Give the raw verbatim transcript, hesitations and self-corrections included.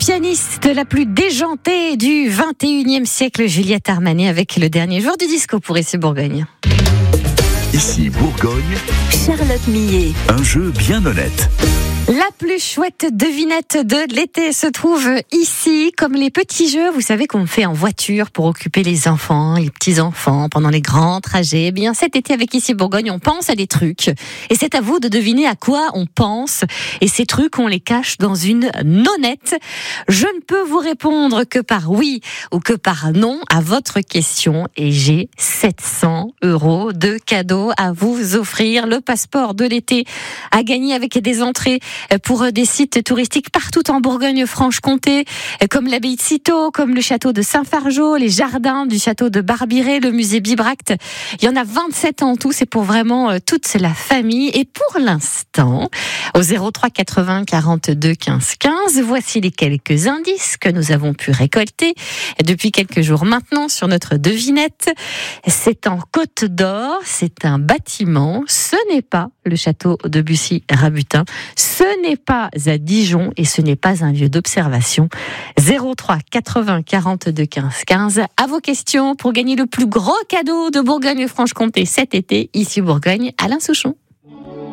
pianiste la plus déjantée du vingt et unième siècle, Juliette Armanet, avec le dernier jour du disco pour Ici Bourgogne. Ici Bourgogne, Charlotte Millet. Un jeu bien honnête. La plus chouette devinette de l'été se trouve ici, comme les petits jeux, vous savez, qu'on fait en voiture pour occuper les enfants, les petits-enfants, pendant les grands trajets. Eh bien, cet été, avec Ici Bourgogne, on pense à des trucs. Et c'est à vous de deviner à quoi on pense. Et ces trucs, on les cache dans une nonnette. Je ne peux vous répondre que par oui ou que par non à votre question. Et j'ai sept cents euros de cadeaux à vous offrir. Le passeport de l'été à gagner avec des entrées pour des sites touristiques partout en Bourgogne-Franche-Comté, comme l'abbaye de Cîteaux, comme le château de Saint-Fargeau, les jardins du château de Barbiré, le musée Bibracte. Il y en a vingt-sept en tout, c'est pour vraiment toute la famille. Et pour l'instant, au zéro trois quatre-vingts quarante-deux quinze quinze, voici les quelques indices que nous avons pu récolter depuis quelques jours maintenant sur notre devinette. C'est en Côte d'Or, c'est un bâtiment, ce n'est pas le château de Bussy-Rabutin, ce n'est pas à Dijon et ce n'est pas un lieu d'observation. zéro trois quatre-vingts quarante-deux quinze quinze. À vos questions pour gagner le plus gros cadeau de Bourgogne-Franche-Comté cet été, ici Bourgogne, Alain Souchon.